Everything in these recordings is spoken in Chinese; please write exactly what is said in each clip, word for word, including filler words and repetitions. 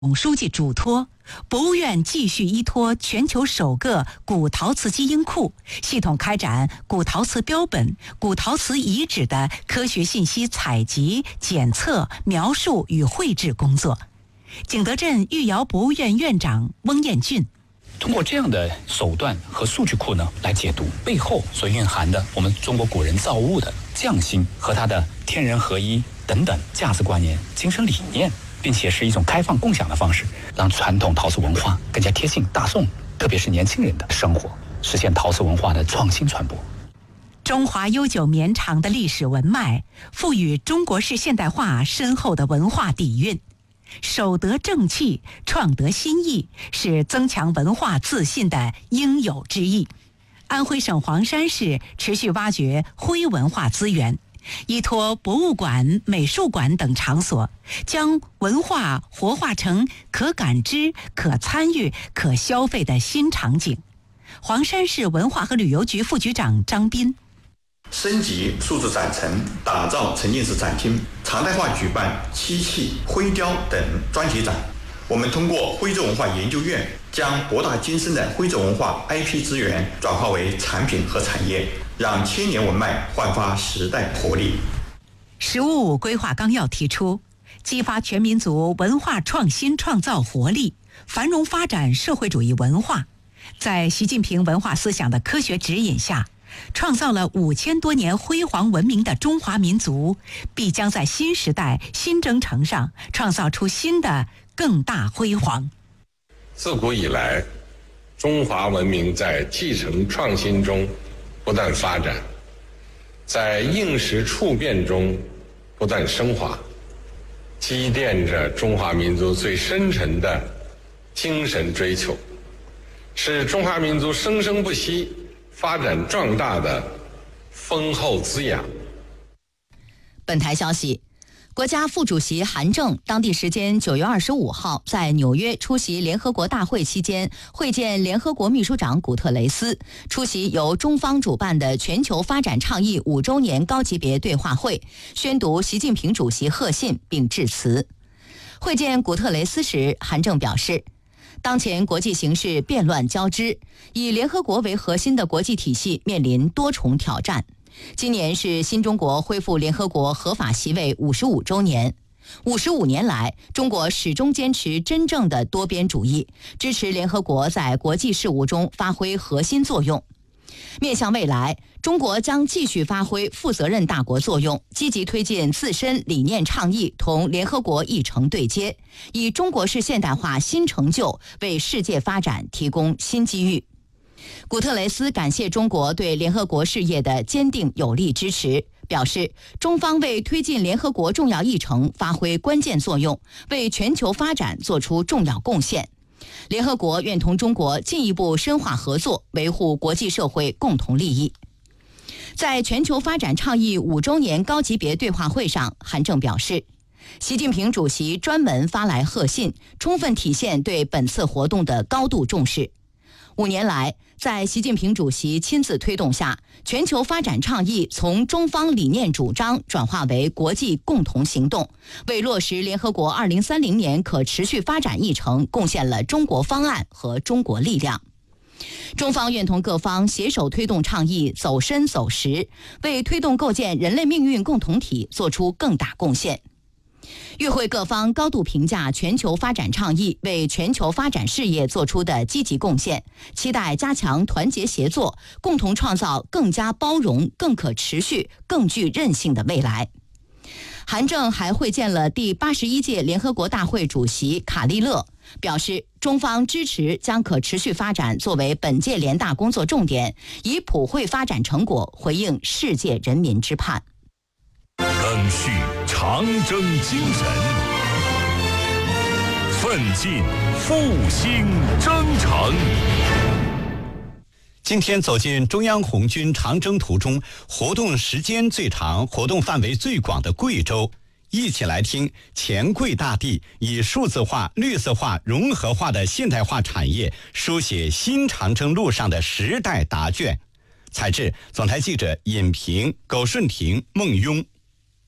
总书记嘱托，博物院继续依托全球首个古陶瓷基因库，系统开展古陶瓷标本、古陶瓷遗址的科学信息采集、检测、描述与绘制工作。景德镇御窑博物院院长翁彦俊。 通过这样的手段和数据库呢，来解读背后所蕴含的我们中国古人造物的匠心和它的天人合一等等价值观念、精神理念，并且是一种开放共享的方式，让传统陶瓷文化更加贴近大众，特别是年轻人的生活，实现陶瓷文化的创新传播。 中华悠久绵长的历史文脉，赋予中国式现代化深厚的文化底蕴。守得正气，创得新意，是增强文化自信的应有之义。安徽省黄山市持续挖掘徽文化资源，依托博物馆、美术馆等场所，将文化活化成可感知、可参与、可消费的新场景。黄山市文化和旅游局副局长张斌。 升级数字展陈，打造沉浸式展厅，常态化举办漆器、徽雕等专题展。我们通过徽州文化研究院，将博大精深的徽州文化 I P 资源转化为产品和产业，让千年文脉焕发时代活力。 十五五规划纲要提出，激发全民族文化创新创造活力，繁荣发展社会主义文化。在习近平文化思想的科学指引下，创造了五千多年辉煌文明的中华民族，必将在新时代新征程上创造出新的更大辉煌。 自古以来，中华文明在继承创新中不断发展，在应时处变中不断升华，积淀着中华民族最深沉的精神追求，是中华民族生生不息、发展壮大的丰厚滋养。 本台消息，国家副主席韩正当地时间九月二十五号在纽约出席联合国大会期间，会见联合国秘书长古特雷斯，出席由中方主办的全球发展倡议五周年高级别对话会，宣读习近平主席贺信并致辞。会见古特雷斯时，韩正表示，当前国际形势变乱交织，以联合国为核心的国际体系面临多重挑战。今年是新中国恢复联合国合法席位五十五周年。五十五年来，中国始终坚持真正的多边主义，支持联合国在国际事务中发挥核心作用。面向未来，中国将继续发挥负责任大国作用，积极推进自身理念倡议同联合国议程对接，以中国式现代化新成就为世界发展提供新机遇。古特雷斯感谢中国对联合国事业的坚定有力支持，表示中方为推进联合国重要议程发挥关键作用，为全球发展做出重要贡献。联合国愿同中国进一步深化合作，维护国际社会共同利益。在全球发展倡议五周年高级别对话会上，韩正表示，习近平主席专门发来贺信，充分体现对本次活动的高度重视。五年来，在习近平主席亲自推动下，全球发展倡议从中方理念主张转化为国际共同行动，为落实联合国二零三零年可持续发展议程贡献了中国方案和中国力量。中方愿同各方携手推动倡议走深走实，为推动构建人类命运共同体做出更大贡献。与会各方高度评价全球发展倡议为全球发展事业做出的积极贡献，期待加强团结协作，共同创造更加包容、更可持续、更具韧性的未来。韩正还会见了第八十一届联合国大会主席卡利勒，表示中方支持将可持续发展作为本届联大工作重点，以普惠发展成果回应世界人民之盼。 赓续长征精神，奋进复兴征程。 今天走进中央红军长征途中活动时间最长、活动范围最广的贵州，一起来听黔贵大地以数字化、绿色化、融合化的现代化产业书写新长征路上的时代答卷。采制总台记者尹平、苟顺婷、孟庸。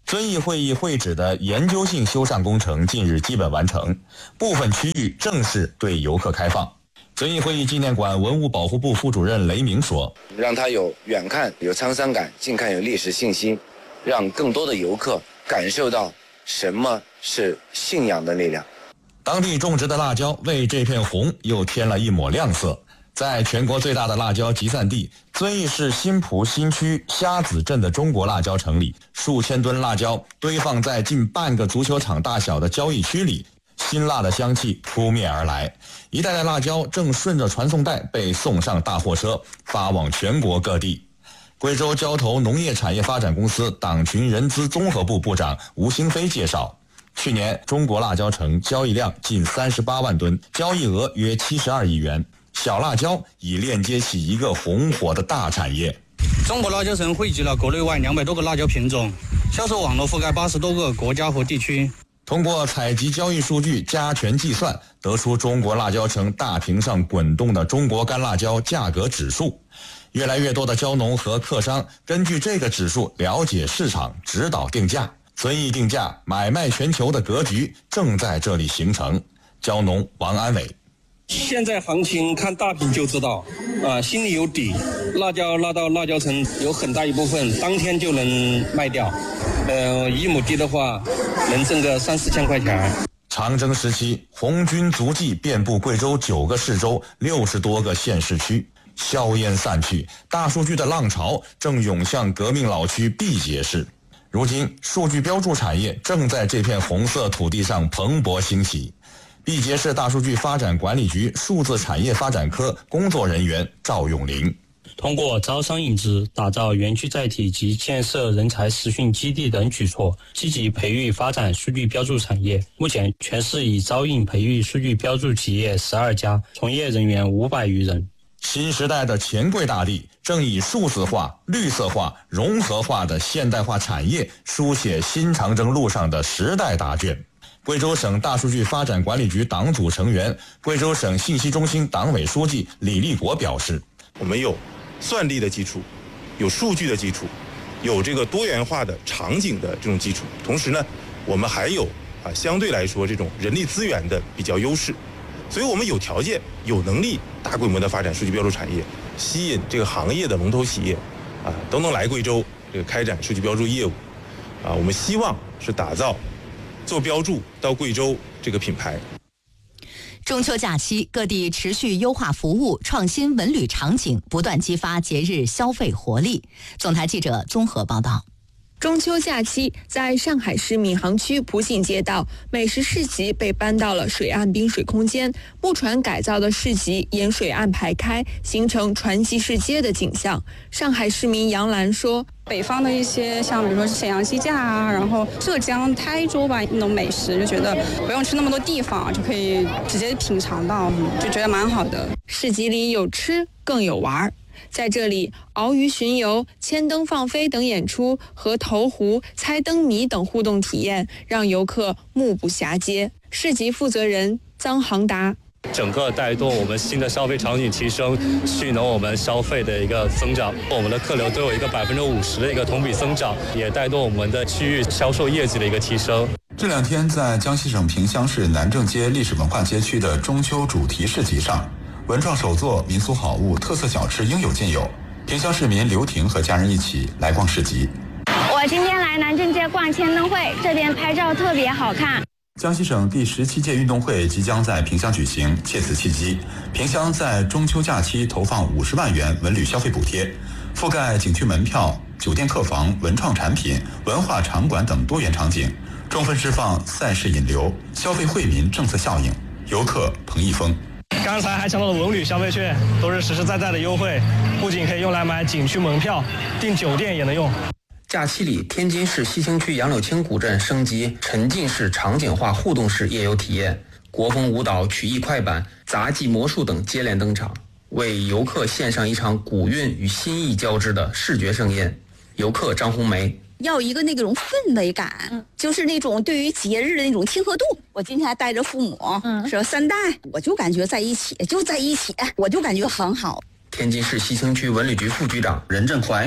遵义会议会址的研究性修缮工程近日基本完成，部分区域正式对游客开放。遵义会议纪念馆文物保护部副主任雷明说：“ 让它有远看有沧桑感，近看有历史信息，让更多的游客感受到什么是信仰的力量。” 当地种植的辣椒为这片红又添了一抹亮色。在全国最大的辣椒集散地遵义市新浦新区虾子镇的中国辣椒城里，数千吨辣椒堆放在近半个足球场大小的交易区里，辛辣的香气扑面而来，一袋袋辣椒正顺着传送带被送上大货车，发往全国各地。贵州交投农业产业发展公司党群人资综合部部长吴兴飞介绍，去年中国辣椒城交易量近三十八万吨，交易额约七十二亿元。小辣椒已链接起一个红火的大产业。 中国辣椒城汇集了国内外两百多个辣椒品种，销售网络覆盖八十多个国家和地区。 通过采集交易数据加权计算，得出中国辣椒城大屏上滚动的中国干辣椒价格指数。越来越多的椒农和客商根据这个指数了解市场，指导定价。遵义定价买卖全球的格局正在这里形成。椒农王安伟： 现在行情看大屏就知道，啊、呃，心里有底。辣椒拉到辣椒城有很大一部分当天就能卖掉，呃，一亩地的话能挣个三四千块钱。 长征时期，红军足迹遍布贵州九个市州、六十多个县市区，硝烟散去，大数据的浪潮正涌向革命老区毕节市。如今，数据标注产业正在这片红色土地上蓬勃兴起。毕节市大数据发展管理局数字产业发展科工作人员赵永林： 通过招商引资、打造园区载体及建设人才实训基地等举措，积极培育发展数据标注产业。目前，全市已招应培育数据标注企业十二家，从业人员五百余人。 新时代的钱柜大地正以数字化、绿色化、融合化的现代化产业书写新长征路上的时代答卷。贵州省大数据发展管理局党组成员、贵州省信息中心党委书记李立国表示：“ 我们有算力的基础，有数据的基础，有这个多元化的场景的这种基础。同时呢，我们还有啊相对来说这种人力资源的比较优势，所以我们有条件、有能力大规模的发展数据标注产业，吸引这个行业的龙头企业啊都能来贵州这个开展数据标注业务啊。我们希望是打造做标注到贵州这个品牌。” 中秋假期，各地持续优化服务，创新文旅场景，不断激发节日消费活力。总台记者综合报道。 中秋假期，在上海市闵行区普信街道，美食市集被搬到了水岸滨水空间，木船改造的市集沿水岸排开，形成船集市街的景象。上海市民杨澜说：“ 北方的一些像比如说沈阳鸡架啊，然后浙江台州吧那种美食，就觉得不用去那么多地方，就可以直接品尝到，就觉得蛮好的。 市集里有吃，更有玩。在这里，鳌鱼巡游、千灯放飞等演出和投壶、猜灯谜等互动体验，让游客目不暇接。市集负责人臧航达： 整个带动我们新的消费场景提升，蓄能我们消费的一个增长，我们的客流都有一个百分之五十的一个同比增长，也带动我们的区域销售业绩的一个提升。 这两天，在江西省萍乡市南正街历史文化街区的中秋主题市集上，文创手作、民俗好物、特色小吃应有尽有。萍乡市民刘婷和家人一起来逛市集。 我今天来南正街逛千灯会，这边拍照特别好看。 江西省第十七届运动会即将在萍乡举行，借此契机，萍乡在中秋假期投放五十万元文旅消费补贴，覆盖景区门票、酒店客房、文创产品、文化场馆等多元场景，充分释放赛事引流、消费惠民政策效应。游客彭一峰： 刚才还讲到的文旅消费券都是实实在在的优惠，不仅可以用来买景区门票，订酒店也能用。 假期里，天津市西青区杨柳青古镇升级沉浸式场景化互动式夜游体验，国风舞蹈、曲艺快板、杂技魔术等接连登场，为游客献上一场古韵与新意交织的视觉盛宴。游客张红梅： 要一个那种氛围感，嗯、就是那种对于节日的那种亲和度。我今天还带着父母，嗯，说三代，我就感觉在一起，就在一起，我就感觉很好。 天津市西青区文旅局副局长任振怀：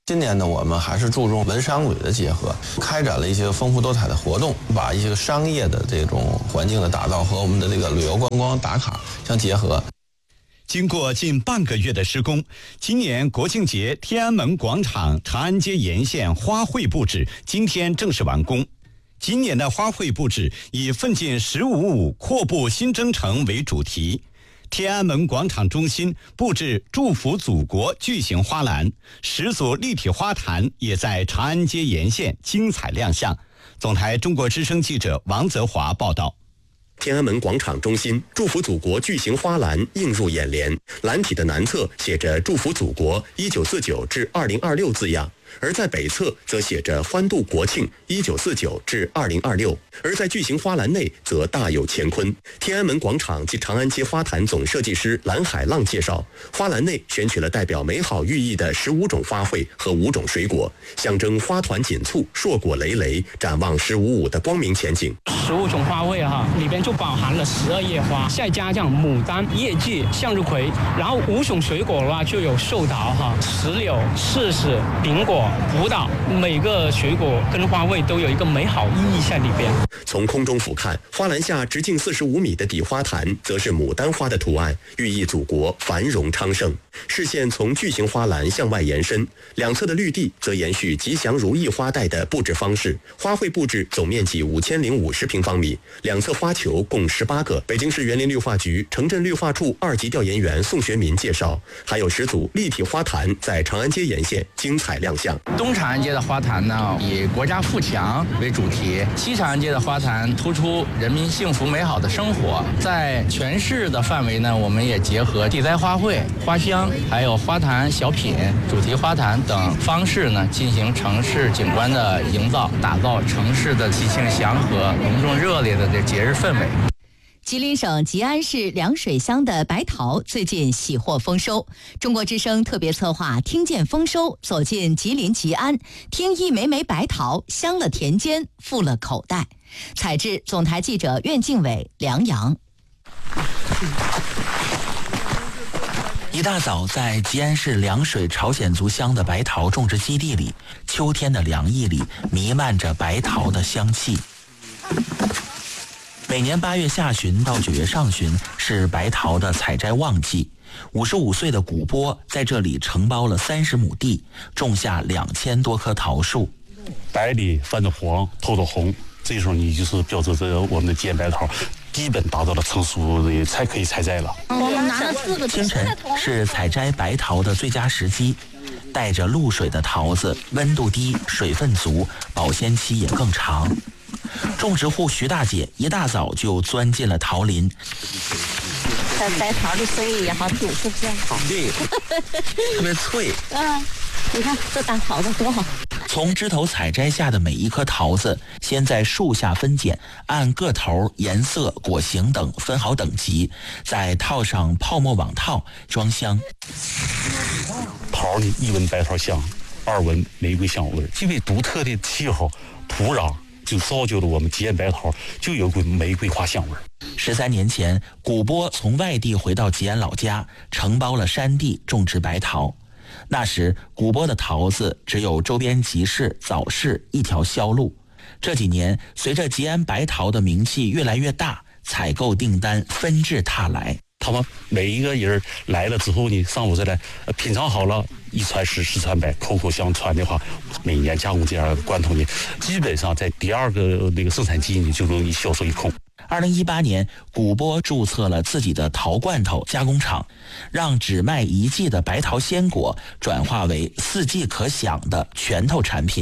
今年呢，我们还是注重文商旅的结合，开展了一些丰富多彩的活动，把一些商业的这种环境的打造和我们的这个旅游观光打卡相结合。 经过近半个月的施工，今年国庆节天安门广场、长安街沿线花卉布置今天正式完工。今年的花卉布置以奋进十五五阔步新征程为主题。天安门广场中心布置祝福祖国巨型花篮，十组立体花坛也在长安街沿线精彩亮相。总台中国之声记者王泽华报道。 天安门广场中心祝福祖国巨型花篮映入眼帘，篮体的南侧写着祝福祖国一九四九至二零二六字样，而在北侧则写着欢度国庆一九四九至二零二六，而在巨型花篮内则大有乾坤。天安门广场及长安街花坛总设计师蓝海浪介绍，花篮内选取了代表美好寓意的十五种花卉和五种水果，象征花团锦簇、硕果累累，展望十五五的光明前景。 十五种花卉哈，里边就包含了十二叶花，再加上牡丹、叶季、向日葵，然后五种水果的话就有寿桃哈、石榴、柿子、苹果、葡萄，每个水果跟花卉都有一个美好意义在里边。 从空中俯瞰，花篮下直径四十五米的底花坛，则是牡丹花的图案，寓意祖国繁荣昌盛。视线从巨型花篮向外延伸，两侧的绿地则延续吉祥如意花带的布置方式。花卉布置总面积五千零五十平方米，两侧花球共十八个。北京市园林绿化局城镇绿化处二级调研员宋学民介绍，还有十组立体花坛在长安街沿线精彩亮相。 东长安街的花坛呢，以国家富强为主题；西长安街的花坛突出人民幸福美好的生活。在全市的范围呢，我们也结合地栽花卉、花香，还有花坛小品、主题花坛等方式呢，进行城市景观的营造，打造城市的喜庆祥和、隆重热烈的这节日氛围。 吉林省吉安市凉水乡的白桃最近喜获丰收。中国之声特别策划听见丰收，走进吉林吉安，听一枚枚白桃，香了田间，富了口袋。采制总台记者苑敬伟、梁阳。 一大早，在吉安市凉水朝鲜族乡的白桃种植基地里，秋天的凉意里弥漫着白桃的香气。每年八月下旬到九月上旬是白桃的采摘旺季。五十五岁的古波在这里承包了三十亩地，种下两千多棵桃树。 白里泛着黄，透着红，这时候你就是标志着我们的吉安白桃基本达到了成熟的才可以采摘了。 我们拿了四个。 清晨是采摘白桃的最佳时机，带着露水的桃子温度低，水分足，保鲜期也更长。种植户徐大姐一大早就钻进了桃林。 这白桃的生意也好挺，是不是？ 好，对，特别脆。 嗯，你看这大桃子多好。 从枝头采摘下的每一颗桃子，先在树下分拣，按个头、颜色、果形等分好等级，再套上泡沫网套装箱。 桃呢，一闻白桃香，二闻玫瑰香味，因为独特的气候、土壤，就造就了我们吉安白桃就有股玫瑰花香味。 十三年前，古波从外地回到吉安老家，承包了山地种植白桃。那时，古波的桃子只有周边集市、早市一条销路。这几年，随着吉安白桃的名气越来越大，采购订单纷至沓来。 他们每一个人来了之后呢，上午再来品尝好了，一传十，十传百，口口相传的话，每年加工这样的罐头呢，基本上在第二个那个生产季呢就容易销售一空。 二零一八年，古波注册了自己的桃罐头加工厂，让只卖一季的白桃鲜果转化为四季可享的拳头产品。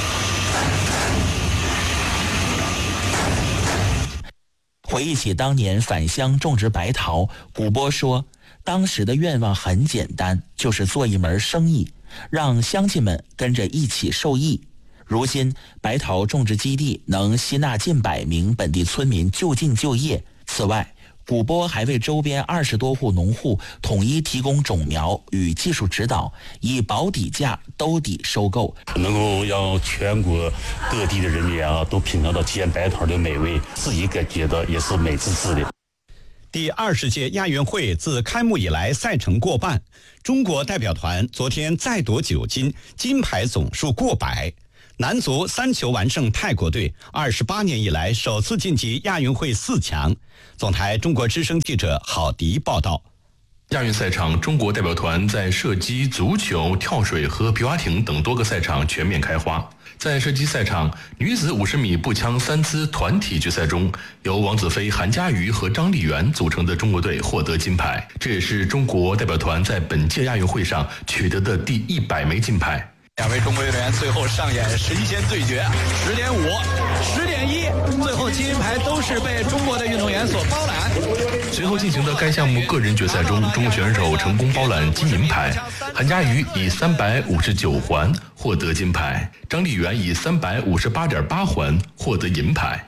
回忆起当年返乡种植白桃，古波说，当时的愿望很简单，就是做一门生意，让乡亲们跟着一起受益。如今，白桃种植基地能吸纳近百名本地村民就近就业。此外，古波还为周边二十多户农户统一提供种苗与技术指导，以保底价兜底收购， 能够让全国各地的人民啊都品尝到吉安白桃的美味，自己感觉到也是美滋滋的。 第二十届亚运会自开幕以来赛程过半，中国代表团昨天再夺九金，金牌总数过百。男足三球完胜泰国队，二十八年以来首次晋级亚运会四强。总台中国之声记者郝迪报道。 亚运赛场，中国代表团在射击、足球、跳水和皮划艇等多个赛场全面开花。在射击赛场，女子五十米步枪三姿团体决赛中，由王子飞、韩佳瑜和张丽媛组成的中国队获得金牌，这也是中国代表团在本届亚运会上取得的第一百枚金牌。 两位中国运动员最后上演神仙对决，十点五、十点一，最后金牌都是被中国的运动员所包揽。 随后进行的该项目个人决赛中，中国选手成功包揽金银牌，韩佳瑜以三百五十九环获得金牌，张丽媛以三百五十八点八环获得银牌。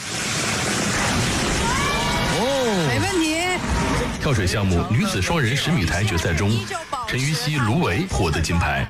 哦，没问题。 跳水项目女子双人十米台决赛中，陈芋汐、卢维获得金牌。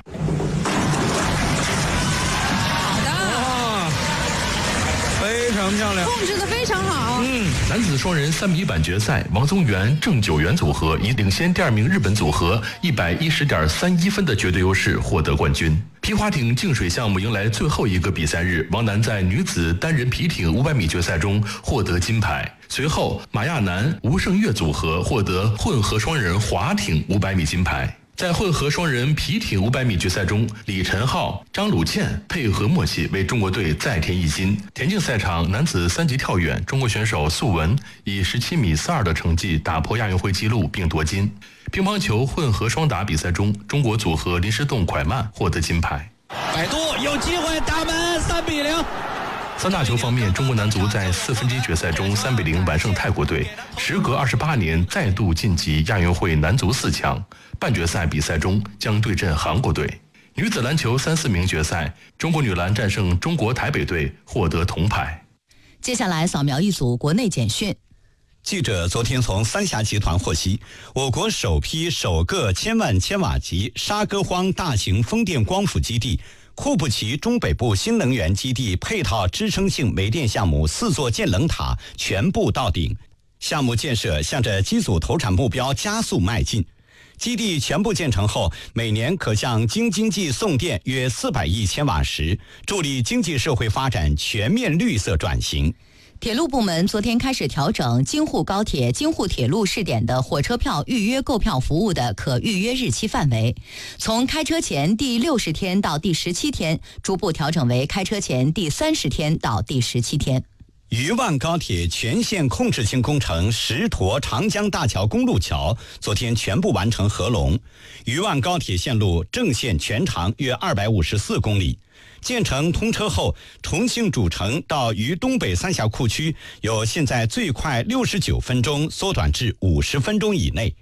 非常漂亮， 控制得非常好。 嗯，男子双人三米板决赛，王宗源、郑九元组合以领先第二名日本组合一百一十点三一分的绝对优势获得冠军。皮划艇竞水项目迎来最后一个比赛日，王楠在女子单人皮艇五百米决赛中获得金牌。随后，马亚楠、吴胜月组合获得混合双人划艇五百米金牌。在混合双人皮艇五百米决赛中，李晨浩、张鲁健配合默契为中国队再添一金。田径赛场，男子三级跳远，中国选手素文以十七米四二的成绩打破亚运会纪录并夺金。乒乓球混合双打比赛中，中国组合林诗栋、蒯曼获得金牌。 百度有机会打门，三比零。 三大球方面，中国男足在四分之一决赛中三比零完胜泰国队，时隔二十八年再度晋级亚运会男足四强。半决赛比赛中将对阵韩国队。女子篮球三四名决赛，中国女篮战胜中国台北队，获得铜牌。 接下来扫描一组国内简讯。 记者昨天从三峡集团获悉，我国首批首个千万千瓦级沙戈荒大型风电光伏基地库布齐中北部新能源基地配套支撑性煤电项目四座建冷塔全部到顶，项目建设向着机组投产目标加速迈进。基地全部建成后，每年可向京津冀送电约四百亿千瓦时，助力经济社会发展全面绿色转型。 铁路部门昨天开始调整京沪高铁、京沪铁路试点的火车票预约购票服务的可预约日期范围，从开车前第六十天到第十七天，逐步调整为开车前第三十天到第十七天。 渝万高铁全线控制性工程石沱长江大桥公路桥昨天全部完成合龙，渝万高铁线路正线全长约二百五十四公里。建成通车后，重庆主城到渝东北三峡库区由现在最快六十九分钟缩短至五十分钟以内。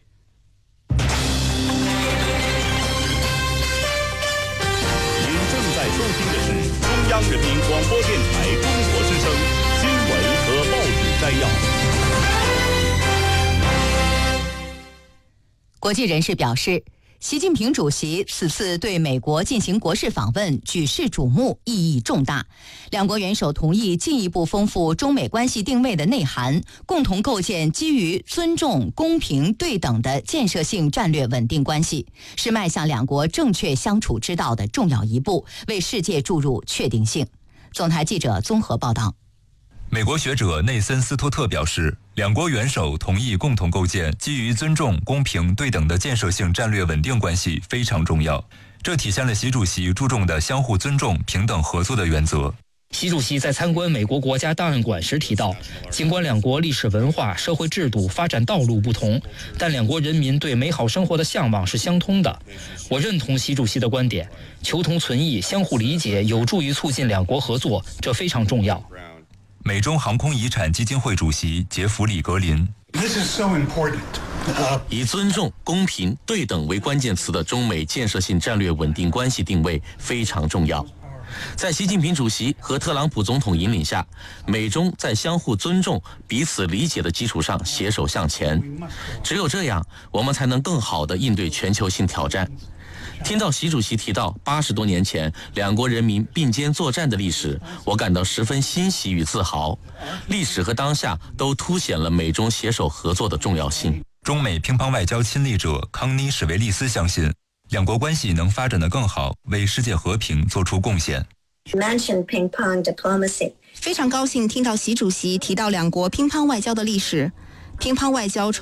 您正在收听的是中央人民广播电台中国之声新闻和报纸摘要。 国际人士表示，习近平主席此次对美国进行国事访问举世瞩目，意义重大。两国元首同意进一步丰富中美关系定位的内涵，共同构建基于尊重、公平、对等的建设性战略稳定关系，是迈向两国正确相处之道的重要一步，为世界注入确定性。总台记者综合报道。 美国学者内森斯托特表示，两国元首同意共同构建基于尊重、公平、对等的建设性战略稳定关系非常重要，这体现了习主席注重的相互尊重、平等合作的原则。 习主席在参观美国国家档案馆时提到，尽管两国历史文化、社会制度、发展道路不同，但两国人民对美好生活的向往是相通的。我认同习主席的观点，求同存异、相互理解有助于促进两国合作，这非常重要。 美中航空遗产基金会主席杰弗里·格林， 以尊重、公平、对等为关键词的中美建设性战略稳定关系定位非常重要。在习近平主席和特朗普总统引领下，美中在相互尊重、彼此理解的基础上携手向前。只有这样，我们才能更好地应对全球性挑战。 听到习主席提到八十多年前两国人民并肩作战的历史，我感到十分欣喜与自豪。历史和当下都凸显了美中携手合作的重要性。 中美乒乓外交亲历者康妮史维利斯相信，两国关系能发展得更好，为世界和平做出贡献。 非常高兴听到习主席提到两国乒乓外交的历史，乒乓外交